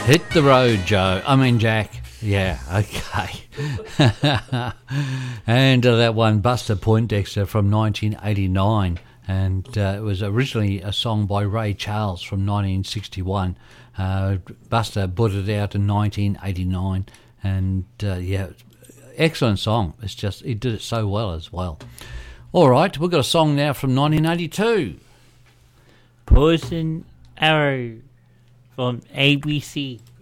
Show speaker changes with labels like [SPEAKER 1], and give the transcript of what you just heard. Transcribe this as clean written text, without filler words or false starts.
[SPEAKER 1] Hit the road, Joe. I mean, Jack. Yeah, okay. And that one, Buster Poindexter from 1989. And it was originally a song by Ray Charles from 1961. Buster put it out in 1989. And yeah, excellent song. It's just, he did it so well as well. All right, we've got a song now from 1982.
[SPEAKER 2] Poison Arrow from ABC.